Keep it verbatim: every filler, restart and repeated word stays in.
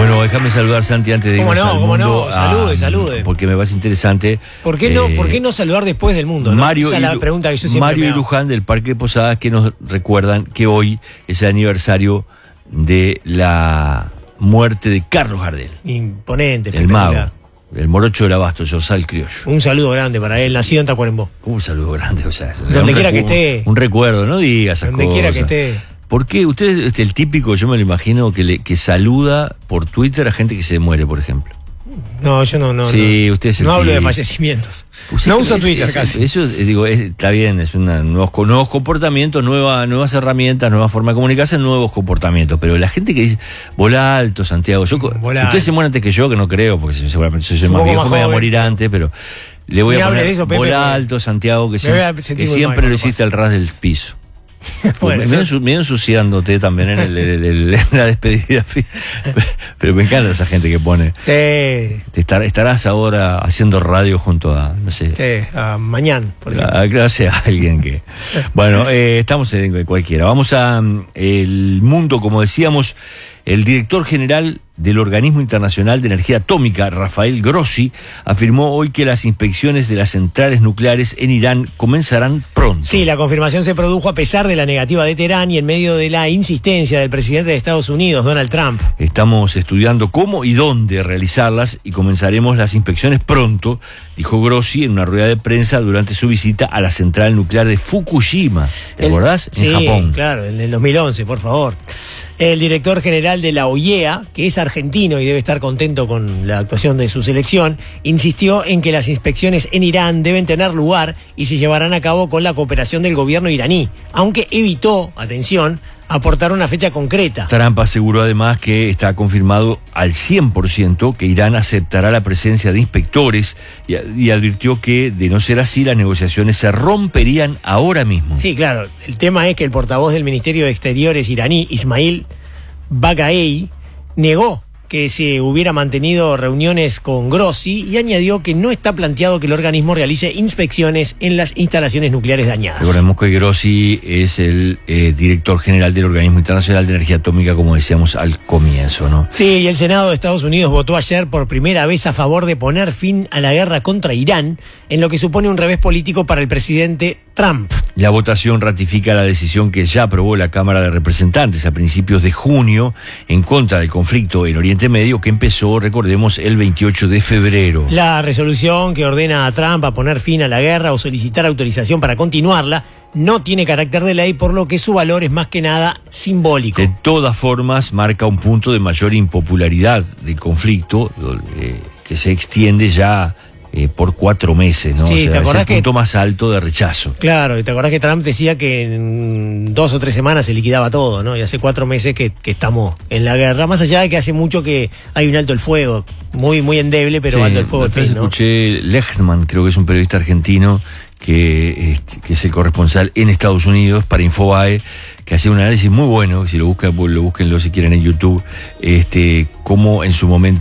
Bueno, déjame saludar, Santi, antes de irnos ¿Cómo no? al ¿Cómo mundo, no? Salude, a, salude. Porque me parece interesante. ¿Por qué no, eh, ¿por qué no saludar después del mundo? ¿no? Mario, Esa es la y, pregunta que yo siempre Mario me y hago. Luján del Parque de Posadas, que nos recuerdan que hoy es el aniversario de la muerte de Carlos Gardel. Imponente, El mago, espectacular. el morocho del abasto, Yorsal Criollo. Un saludo grande para él, nacido en Tacuarembó. Un saludo grande, o sea, Donde un quiera recu- que esté. Un recuerdo, no digas esas Donde cosas. quiera que esté. ¿Por qué? Usted, este, el típico, yo me lo imagino, que, le, que saluda por Twitter a gente que se muere, por ejemplo. No, yo no, no. Sí, no, usted es el no hablo de típico. fallecimientos. Pues no sí, uso es- Twitter es- casi. Eso, es, digo, es- está bien, es una, nuevos, co- nuevos comportamientos, nueva, nuevas herramientas, nueva forma de comunicarse, nuevos comportamientos. Pero la gente que dice, volá alto, Santiago. Yo, Volá si usted se alto. muere antes que yo, que no creo, porque seguramente yo soy Un más poco viejo, más me voy a joven. morir antes, pero le voy Ni a hable poner de eso, Pepe, volá porque alto, Santiago, que, me voy a siempre, sentir que muy mal siempre lo cuando hiciste al ras del piso. Bueno, me, eso- ensu- me ensuciándote también en, el, el- el- en la despedida. Pero me encanta esa gente que pone. Sí, Te estar- estarás ahora haciendo radio junto a, no sé, sí, a mañana, por ejemplo. a, gracias a alguien que... Bueno, eh, estamos en cualquiera. Vamos a mm, el mundo, como decíamos, el director general del Organismo Internacional de Energía Atómica, Rafael Grossi, afirmó hoy que las inspecciones de las centrales nucleares en Irán comenzarán pronto. Sí, la confirmación se produjo a pesar de la negativa de Teherán y en medio de la insistencia del presidente de Estados Unidos, Donald Trump. Estamos estudiando cómo y dónde realizarlas y comenzaremos las inspecciones pronto, dijo Grossi en una rueda de prensa durante su visita a la central nuclear de Fukushima. ¿Te El- acordás? Sí, En Japón. claro, en el dos mil once, por favor. El director general de la O I E A, que es argentino y debe estar contento con la actuación de su selección, insistió en que las inspecciones en Irán deben tener lugar y se llevarán a cabo con la cooperación del gobierno iraní, aunque evitó, atención, aportar una fecha concreta. Trump aseguró además que está confirmado al cien por ciento que Irán aceptará la presencia de inspectores y, y advirtió que, de no ser así, las negociaciones se romperían ahora mismo. Sí, claro. El tema es que el portavoz del Ministerio de Exteriores iraní, Ismail Baqaei, negó que se hubiera mantenido reuniones con Grossi y añadió que no está planteado que el organismo realice inspecciones en las instalaciones nucleares dañadas. Recordemos que Grossi es el eh, director general del Organismo Internacional de Energía Atómica, como decíamos al comienzo, ¿no? Sí, y el Senado de Estados Unidos votó ayer por primera vez a favor de poner fin a la guerra contra Irán, en lo que supone un revés político para el presidente Trump. La votación ratifica la decisión que ya aprobó la Cámara de Representantes a principios de junio en contra del conflicto en Oriente Medio, que empezó, recordemos, el veintiocho de febrero. La resolución que ordena a Trump a poner fin a la guerra o solicitar autorización para continuarla no tiene carácter de ley, por lo que su valor es más que nada simbólico. De todas formas, marca un punto de mayor impopularidad del conflicto eh, que se extiende ya eh, por cuatro meses, ¿no? Sí, O sea, ¿te acordás es el que- punto más alto de rechazo. Claro, y te acordás que Trump decía que en dos o tres semanas se liquidaba todo, ¿no? Y hace cuatro meses que, que estamos en la guerra, más allá de que hace mucho que hay un alto el fuego, muy muy endeble, pero Sí, alto el fuego la al otra vez fin, ¿no? escuché Lechman, creo que es un periodista argentino que, este, que es el corresponsal en Estados Unidos para Infobae, que hacía un análisis muy bueno, si lo buscan, lo búsquenlo si quieren en YouTube, este, cómo en su momento